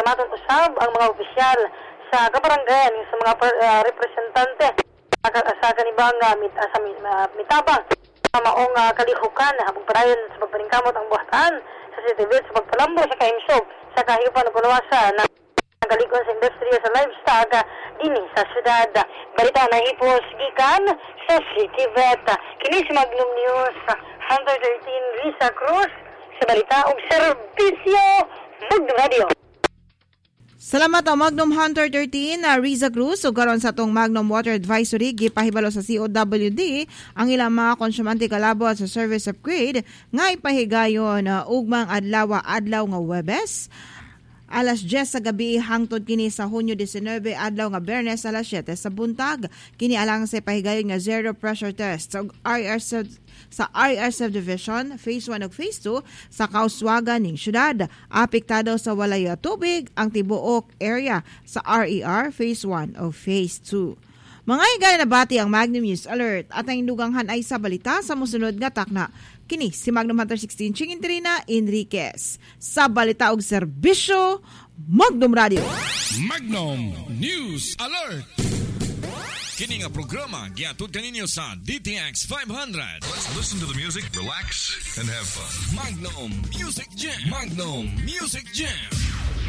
Pasalamaton usab ang mga opisyal sa kabaranggayan sa mga representante sa kanibang mitabang maong kalihukan habang padayon sa pagpaningkamot ang buhatan sa CCTV sa pagpalambo sa kaimsog sa kahiupan ug kulawasan na kalikon sa industriya sa livestock dinhi sa syudad. Balita na hipos gikan sa City Vet. Kini si Magnum News Hunter 13 Risa Cruz sa balita ug serbisyo Magnum Radio. Salamat ang Magnum Hunter 13 na Riza Cruz ug karon sa atong Magnum Water Advisory gipahibalo sa COWD ang ilang mga konsumante kalabot sa service upgrade nga ipahigayon ugmang adlaw nga Huwebes alas 10 sa gabi hangtod kini sa Hunyo 19 adlaw nga Biyernes alas 7 sa buntag. Kini alang sa pahigayon nga zero pressure test sa RR Subdivision Phase 1 ug Phase 2 sa Kauswagan ning syudad. Apektado sa walay tubig ang tibuok area sa RER Phase 1 ug Phase 2. Mga higala na bati ang Magnum News Alert at ang induganghan ay sa balita sa musunod nga takna. Kini si Magnum Hunter 16 Chingin Trina Enriquez sa balita og serbisyo Magnum Radio. Magnum News Alert. Kini nga programa giatud kaninyo sa DTX 500. Let's listen to the music, relax, and have fun. Magnum Music Jam. Magnum Music Jam.